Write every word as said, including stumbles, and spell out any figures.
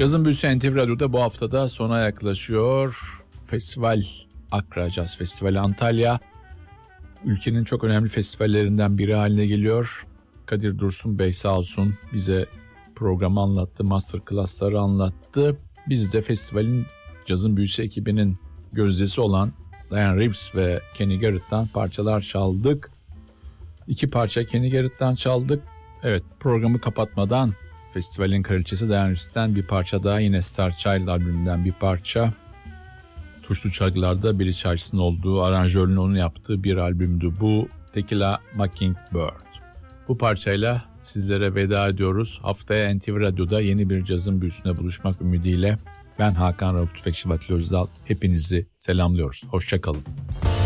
Cazın Büyüsü N T V Radyo'da bu haftada sona yaklaşıyor. Festival Accra Jazz Festivali Antalya. Ülkenin çok önemli festivallerinden biri haline geliyor. Kadir Dursun Bey sağ olsun bize programı anlattı, masterclass'ları anlattı. Biz de festivalin Cazın Büyüsü ekibinin gözdesi olan Diane Reeves ve Kenny Garrett'tan parçalar çaldık. İki parça Kenny Garrett'tan çaldık. Evet, programı kapatmadan festivalin kraliçesi Diane Reeves'ten bir parça daha, yine Star Child albümünden bir parça. Tuşlu çalgılarda Billy Childs'ın olduğu, aranjörünün onun yaptığı bir albümdü bu. Tequila Mockingbird. Bu parçayla sizlere veda ediyoruz. Haftaya N T V Radyo'da yeni bir cazın büyüsüne buluşmak ümidiyle ben Hakan Rauf Tüfekçi Vatili Özdal. Hepinizi selamlıyoruz. Hoşça kalın.